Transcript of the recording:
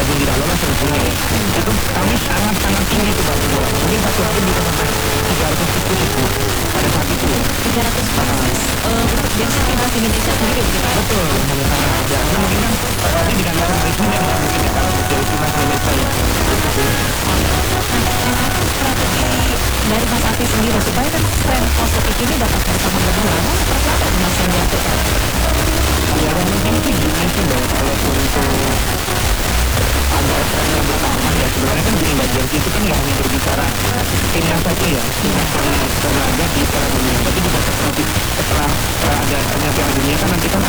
walaupun tidak lolos sebetulnya ya, itu kami sangat-sangat tinggi itu Mbak bola. Mungkin satu tim bisa sampai 300 situs itu pada saat itu ya. 300 proses untuk basic timnas Indonesia sendiri begitu Pak? Betul, sangat ya. Karena mungkin kan ini dikatakan resmi yang mungkin kita dari timnas Indonesia ya. Strategi dari Mas Ati sendiri supaya kan tren positif ini dapat bertahan lebih lama seperti apa Mas yang dilakukan? Ya yang penting sih gini sih Mbak, kalaupun itu ada tren yang bertahan ya sebenarnya kan gini Mbak, Jersey itu kan nggak hanya berbicara timnas saja ya, timnas yang berlaga di Piala Dunia, tapi juga setelah ada Piala Dunia kan nanti kan